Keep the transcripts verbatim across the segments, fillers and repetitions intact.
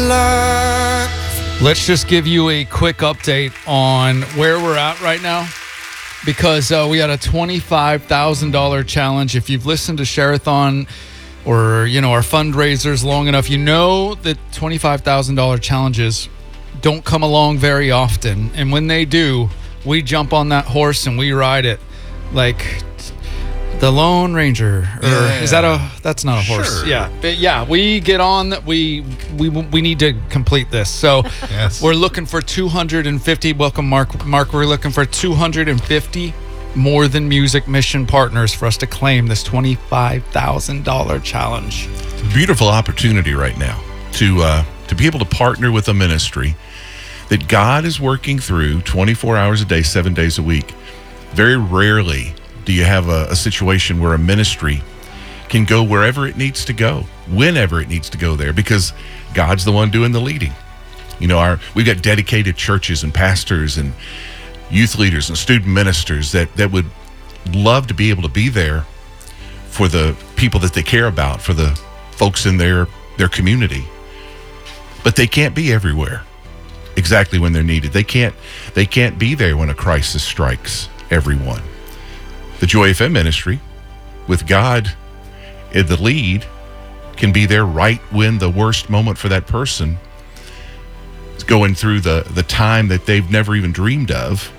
life. Let's just give you a quick update on where we're at right now, because uh, we had a twenty-five thousand dollars challenge. If you've listened to Share-a-thon or, you know, our fundraisers long enough, you know that twenty-five thousand dollars challenges don't come along very often. And when they do, we jump on that horse and we ride it like the Lone Ranger. Or yeah. is that a, that's not a horse. Sure. Yeah. But yeah, we get on, we, we, we need to complete this. So Yes. we're looking for two hundred fifty. Welcome, Mark. Mark, we're looking for two hundred fifty More Than Music mission partners for us to claim this twenty-five thousand dollars challenge. It's a beautiful opportunity right now to uh, to be able to partner with a ministry that God is working through twenty-four hours a day, seven days a week. Very rarely do you have a, a situation where a ministry can go wherever it needs to go, whenever it needs to go there, because God's the one doing the leading. You know, our we've got dedicated churches and pastors and youth leaders and student ministers that, that would love to be able to be there for the people that they care about, for the folks in their, their community. But they can't be everywhere exactly when they're needed. They can't they can't be there when a crisis strikes everyone. The Joy F M ministry, with God in the lead, can be there right when the worst moment for that person is going through the, the time that they've never even dreamed of.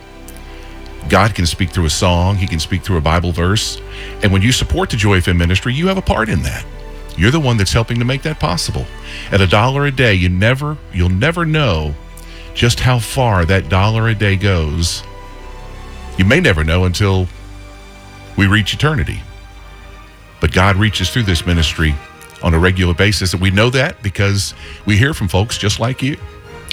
God can speak through a song. He can speak through a Bible verse. And when you support the Joy F M ministry, you have a part in that. You're the one that's helping to make that possible. At a dollar a day, you never, you'll never know just how far that dollar a day goes. You may never know until we reach eternity. But God reaches through this ministry on a regular basis, and we know that because we hear from folks just like you.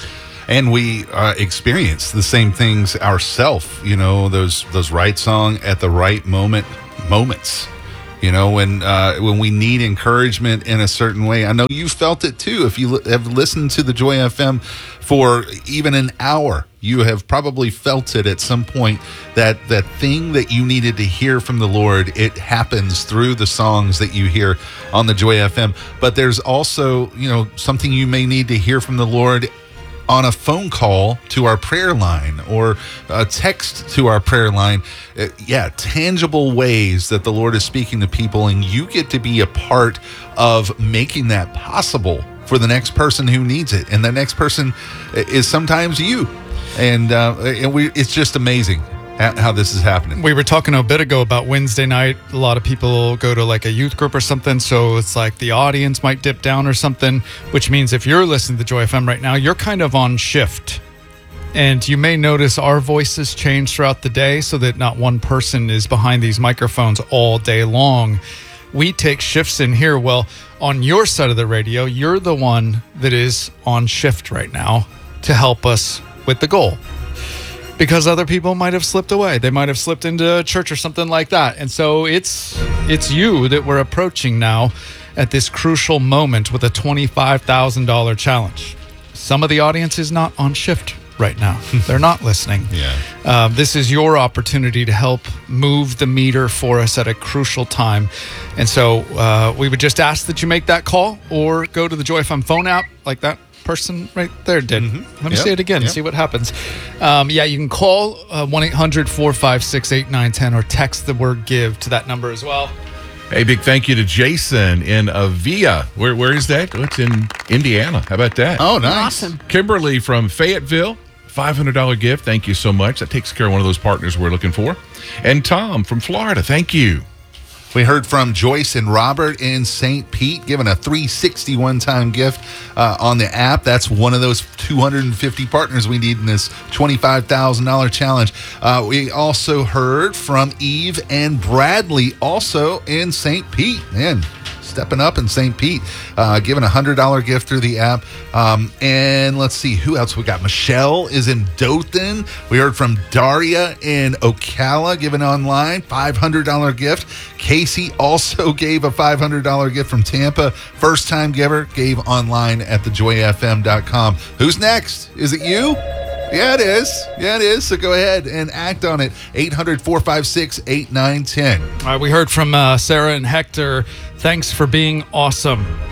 And we uh, experience the same things ourselves, you know, those those right song at the right moment moments. You know, when uh, when we need encouragement in a certain way. I know you felt it too. If you have listened to the Joy F M for even an hour, you have probably felt it at some point, that that thing that you needed to hear from the Lord, it happens through the songs that you hear on the Joy F M. But there's also, you know, something you may need to hear from the Lord on a phone call to our prayer line or a text to our prayer line. Uh, yeah, tangible ways that the Lord is speaking to people, and you get to be a part of making that possible for the next person who needs it. And the next person is sometimes you. And, uh, and we, it's just amazing how this is happening. We were talking a bit ago about Wednesday night. A lot of people go to like a youth group or something, so it's like the audience might dip down or something, which means if you're listening to Joy F M right now, you're kind of on shift. And you may notice our voices change throughout the day so that not one person is behind these microphones all day long. We take shifts in here. Well, on your side of the radio, you're the one that is on shift right now to help us with the goal. Because other people might have slipped away. They might have slipped into church or something like that. And so it's it's you that we're approaching now at this crucial moment with a twenty-five thousand dollars challenge. Some of the audience is not on shift right now. They're not listening. Yeah. Um, this is your opportunity to help move the meter for us at a crucial time. And so uh, we would just ask that you make that call or go to the Joy F M phone app like that person right there did. Mm-hmm. Let me yep. say it again, yep. see what happens. Um, yeah, you can call uh, one eight hundred four five six eight nine one zero or text the word give to that number as well. Hey, big thank you to Jason in Avia. Where Where is that? It's in Indiana. How about that? Oh, nice. Awesome. Kimberly from Fayetteville, five hundred dollars gift. Thank you so much. That takes care of one of those partners we're looking for. And Tom from Florida, thank you. We heard from Joyce and Robert in Saint Pete, giving a three sixty one-time gift uh, on the app. That's one of those two hundred fifty partners we need in this twenty-five thousand dollars challenge. Uh, we also heard from Eve and Bradley, also in Saint Pete. Man, stepping up in Saint Pete, uh, giving a one hundred dollars gift through the app. Um, and let's see, who else we got? Michelle is in Dothan. We heard from Daria in Ocala, giving online, five hundred dollars gift. Casey also gave a five hundred dollars gift from Tampa. First-time giver, gave online at the joy f m dot com. Who's next? Is it you? Yeah, it is. Yeah, it is. So go ahead and act on it. eight hundred four five six eight nine one zero. All right, we heard from uh, Sarah and Hector. Thanks for being awesome.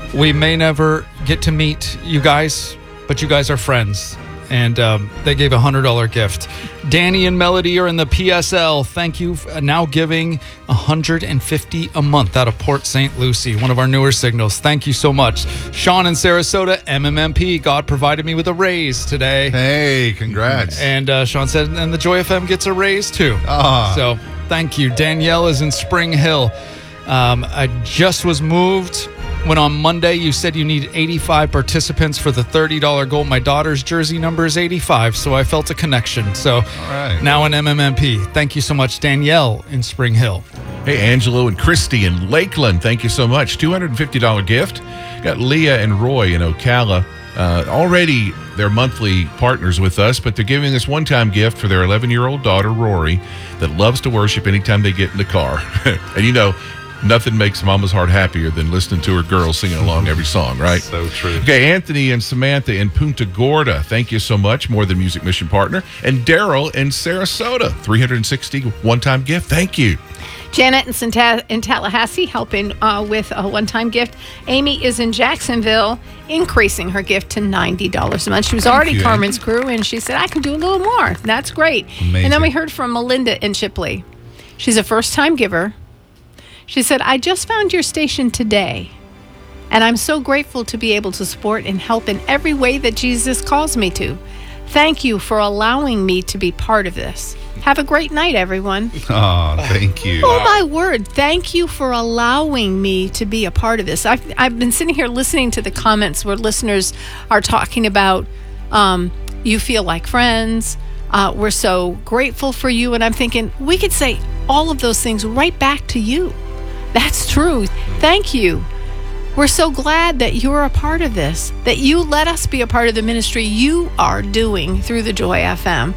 We may never get to meet you guys, but you guys are friends. And um, they gave a one hundred dollars gift. Danny and Melody are in the P S L. Thank you for now giving one hundred fifty dollars a month out of Port Saint Lucie, one of our newer signals. Thank you so much. Sean in Sarasota, M M M P. God provided me with a raise today. Hey, congrats. And uh, Sean said, and the Joy F M gets a raise too. Ah. So thank you. Danielle is in Spring Hill. Um, I just was moved when on Monday you said you need eighty-five participants for the thirty dollars goal. My daughter's jersey number is eighty-five, so I felt a connection. So right. Now an M M M P. Thank you so much, Danielle in Spring Hill. Hey, Angelo and Christy in Lakeland, thank you so much. two hundred fifty dollars gift. Got Leah and Roy in Ocala. Uh, already they're monthly partners with us, but they're giving this one-time gift for their eleven-year-old daughter, Rory, that loves to worship anytime they get in the car. And you know, nothing makes mama's heart happier than listening to her girls singing along every song, right? So true. Okay, Anthony and Samantha in Punta Gorda, thank you so much. More Than Music Mission Partner. And Daryl in Sarasota, three hundred sixty one-time gift. Thank you. Janet in, Santa- in Tallahassee helping uh, with a one-time gift. Amy is in Jacksonville, increasing her gift to ninety dollars a month. She was Thank already you, Carmen's crew, and she said, I can do a little more. That's great. Amazing. And then we heard from Melinda in Chipley. She's a first-time giver. She said, I just found your station today, and I'm so grateful to be able to support and help in every way that Jesus calls me to. Thank you for allowing me to be part of this. Have a great night, everyone. Oh, thank you. Oh, my word. Thank you for allowing me to be a part of this. I've, I've been sitting here listening to the comments where listeners are talking about um, you feel like friends. Uh, we're so grateful for you. And I'm thinking we could say all of those things right back to you. That's true. Thank you. We're so glad that you're a part of this, that you let us be a part of the ministry you are doing through the Joy F M.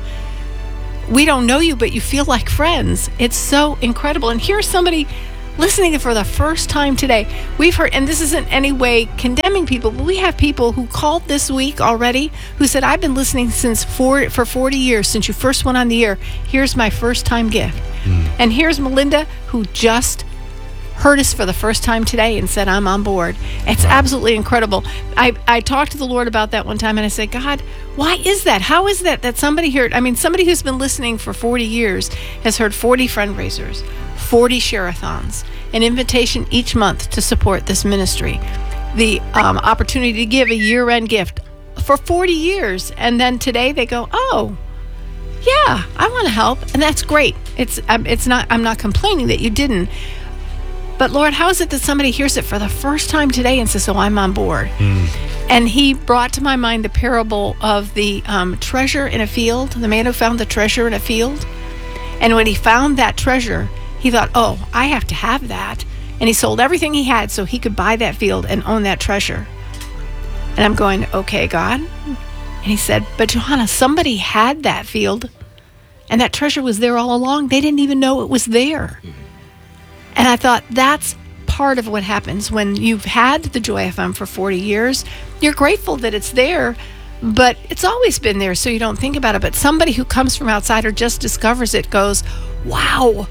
We don't know you, but you feel like friends. It's so incredible. And here's somebody listening for the first time today. We've heard, and this isn't any way condemning people, but we have people who called this week already who said, I've been listening since four, for forty years, since you first went on the air. Here's my first time gift. Mm. And here's Melinda, who just heard us for the first time today and said, I'm on board. It's absolutely incredible. I, I talked to the Lord about that one time, and I said, God, why is that? How is that that somebody heard? I mean, somebody who's been listening for forty years has heard forty fundraisers, forty share-a-thons, an invitation each month to support this ministry, the um, opportunity to give a year-end gift for forty years. And then today they go, oh, yeah, I want to help. And that's great. It's, um, it's not, I'm not complaining that you didn't. But Lord, how is it that somebody hears it for the first time today and says, oh, I'm on board? Mm. And he brought to my mind the parable of the um, treasure in a field, the man who found the treasure in a field. And when he found that treasure, he thought, oh, I have to have that. And he sold everything he had so he could buy that field and own that treasure. And I'm going, okay, God. And he said, but Johanna, somebody had that field and that treasure was there all along. They didn't even know it was there. Mm. And I thought that's part of what happens when you've had the Joy F M for forty years. You're grateful that it's there, but it's always been there, so you don't think about it. But somebody who comes from outside or just discovers it goes, wow,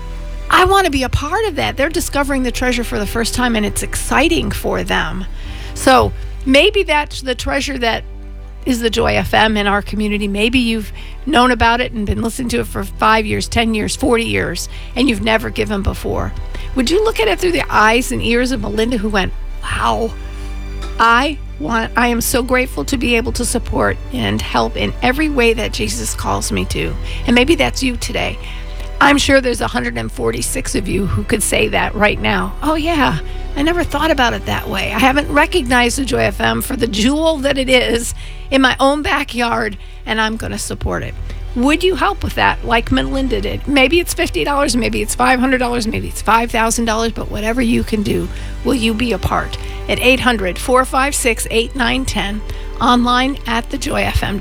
I want to be a part of that. They're discovering the treasure for the first time, and it's exciting for them. So maybe that's the treasure that is the Joy F M in our community. Maybe you've known about it and been listening to it for five years, ten years, forty years, and you've never given before. Would you look at it through the eyes and ears of Melinda, who went, wow, I want, I am so grateful to be able to support and help in every way that Jesus calls me to. And maybe that's you today. I'm sure there's one hundred forty-six of you who could say that right now. Oh yeah, I never thought about it that way. I haven't recognized the Joy F M for the jewel that it is in my own backyard, and I'm going to support it. Would you help with that like Melinda did? Maybe it's fifty dollars, maybe it's five hundred dollars, maybe it's five thousand dollars, but whatever you can do, will you be a part? At eight hundred, four five six, eight nine one zero, online at the joy f m